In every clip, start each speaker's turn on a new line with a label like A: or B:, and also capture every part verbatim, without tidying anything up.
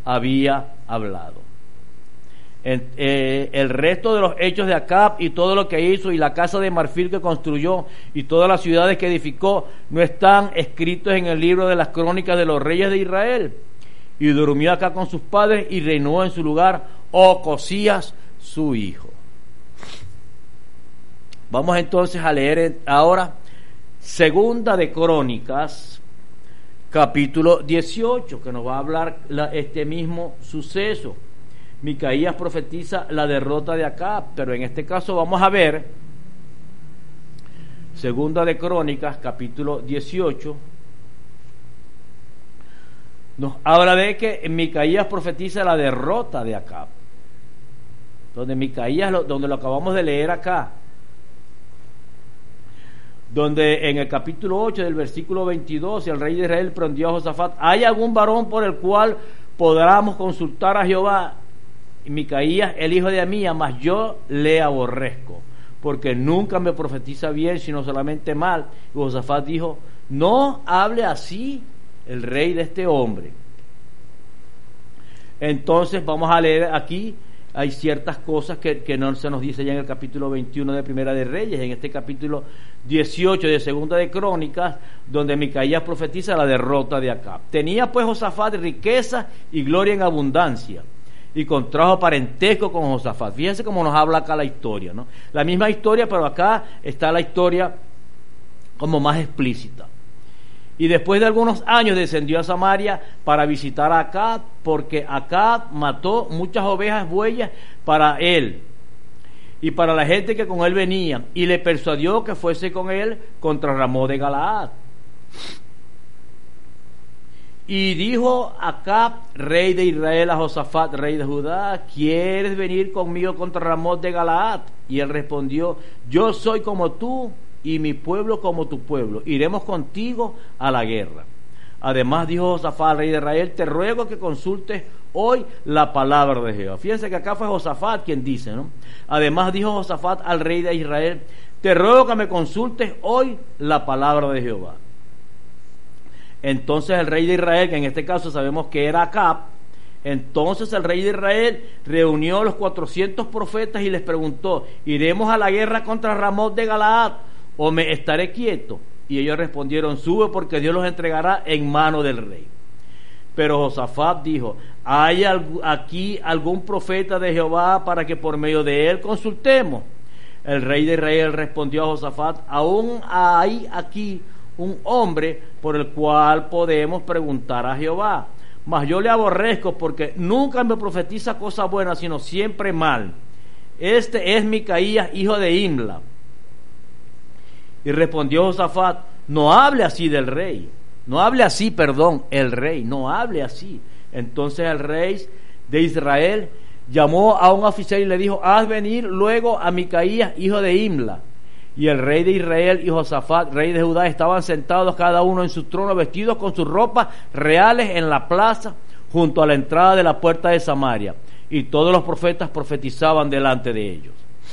A: había hablado. En, eh, el resto de los hechos de Acab y todo lo que hizo y la casa de marfil que construyó y todas las ciudades que edificó no están escritos en el libro de las crónicas de los reyes de Israel. Y durmió acá con sus padres y reinó en su lugar Ocosías su hijo. Vamos entonces a leer ahora Segunda de Crónicas, capítulo dieciocho, que nos va a hablar la, este mismo suceso. Micaías profetiza la derrota de Acab, pero en este caso vamos a ver Segunda de Crónicas, capítulo dieciocho. Nos habla de que Micaías profetiza la derrota de Acab, donde Micaías, donde lo acabamos de leer acá, donde en el capítulo ocho del versículo veintidós el rey de Israel prendió a Josafat: ¿hay algún varón por el cual podamos consultar a Jehová? Y Micaías, el hijo de Amía, mas yo le aborrezco, porque nunca me profetiza bien, sino solamente mal. Y Josafat dijo: no hable así el rey de este hombre. Entonces vamos a leer aquí, hay ciertas cosas que, que no se nos dice ya en el capítulo veintiuno de Primera de Reyes, en este capítulo dieciocho de Segunda de Crónicas, donde Micaías profetiza la derrota de Acab. Tenía pues Josafat riqueza y gloria en abundancia, y contrajo parentesco con Josafat. Fíjense cómo nos habla acá la historia, ¿no? La misma historia, pero acá está la historia como más explícita. Y después de algunos años descendió a Samaria para visitar a Acab, porque Acab mató muchas ovejas bueyes para él y para la gente que con él venía, y le persuadió que fuese con él contra Ramón de Galaad. Y dijo Acab, rey de Israel, a Josafat, rey de Judá: ¿quieres venir conmigo contra Ramón de Galaad? Y él respondió: yo soy como tú y mi pueblo como tu pueblo, iremos contigo a la guerra. Además dijo Josafat, rey de Israel: te ruego que consultes hoy la palabra de Jehová. Fíjense que acá fue Josafat quien dice, ¿no? Además dijo Josafat al rey de Israel: te ruego que me consultes hoy la palabra de Jehová. Entonces el rey de Israel, que en este caso sabemos que era Acab, entonces el rey de Israel reunió a los cuatrocientos profetas y les preguntó: ¿iremos a la guerra contra Ramón de Galaad o me estaré quieto? Y ellos respondieron: sube, porque Dios los entregará en mano del rey. Pero Josafat dijo: ¿hay aquí algún profeta de Jehová para que por medio de él consultemos? El rey de Israel respondió a Josafat: aún hay aquí un hombre por el cual podemos preguntar a Jehová, mas yo le aborrezco, porque nunca me profetiza cosa buena, sino siempre mal. Este es Micaías, hijo de Imla. Y respondió Josafat: no hable así del rey, no hable así, perdón, el rey, no hable así. Entonces el rey de Israel llamó a un oficial y le dijo: haz venir luego a Micaías, hijo de Imla. Y el rey de Israel y Josafat, rey de Judá, estaban sentados cada uno en su trono, vestidos con sus ropas reales en la plaza, junto a la entrada de la puerta de Samaria. Y todos los profetas profetizaban delante de ellos.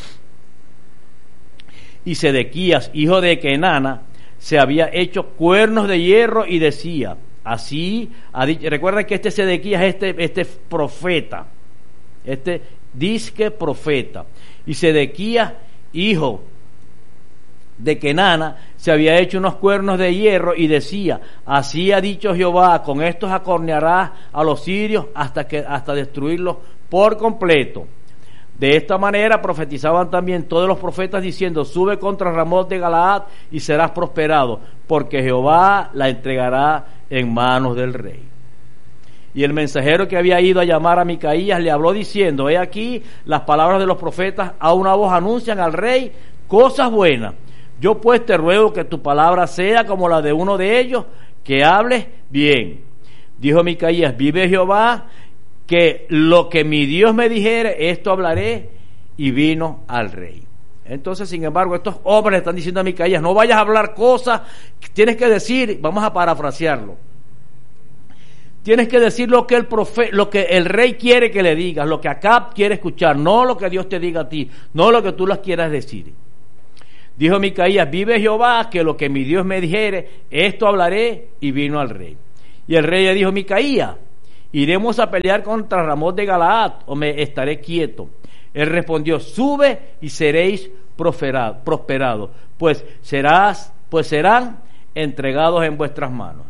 A: Y Sedequías, hijo de Kenana, se había hecho cuernos de hierro y decía: así ha dicho. Recuerden que este Sedequías, este, este profeta, este disque profeta. Y Sedequías, hijo de Kenana, se había hecho unos cuernos de hierro y decía: así ha dicho Jehová, con estos acornearás a los sirios hasta que hasta destruirlos por completo. De esta manera profetizaban también todos los profetas diciendo: sube contra Ramón de Galaad y serás prosperado, porque Jehová la entregará en manos del rey. Y el mensajero que había ido a llamar a Micaías le habló diciendo: he aquí, las palabras de los profetas a una voz anuncian al rey cosas buenas. Yo pues te ruego que tu palabra sea como la de uno de ellos, que hables bien. Dijo Micaías: vive Jehová, que lo que mi Dios me dijere, esto hablaré. Y vino al rey. Entonces, sin embargo, estos hombres le están diciendo a Micaías: no vayas a hablar cosas, tienes que decir, vamos a parafrasearlo, tienes que decir lo que el profe, lo que el rey quiere que le digas, lo que Acab quiere escuchar, no lo que Dios te diga a ti, no lo que tú las quieras decir. Dijo Micaías: vive Jehová, que lo que mi Dios me dijere, esto hablaré. Y vino al rey. Y el rey le dijo: Micaías, ¿iremos a pelear contra Ramón de Galaad o me estaré quieto? Él respondió, sube y seréis prosperados, pues serás, pues serán entregados en vuestras manos.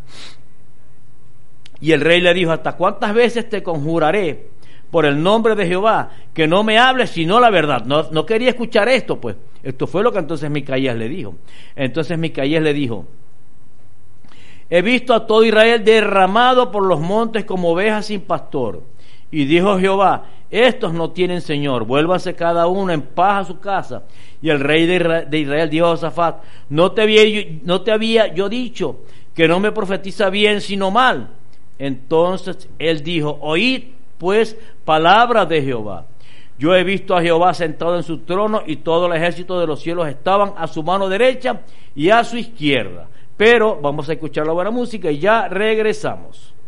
A: Y el rey le dijo, ¿hasta cuántas veces te conjuraré por el nombre de Jehová que no me hables sino la verdad? No, no quería escuchar esto, pues. Esto fue lo que entonces Micaías le dijo. Entonces Micaías le dijo, he visto a todo Israel derramado por los montes como ovejas sin pastor. Y dijo Jehová, estos no tienen señor, vuélvanse cada uno en paz a su casa. Y el rey de Israel, de Israel dijo a Josafat, no te había yo, no te había yo dicho que no me profetiza bien sino mal. Entonces él dijo, oíd pues palabras de Jehová. Yo he visto a Jehová sentado en su trono y todo el ejército de los cielos estaban a su mano derecha y a su izquierda. Pero vamos a escuchar la buena música y ya regresamos.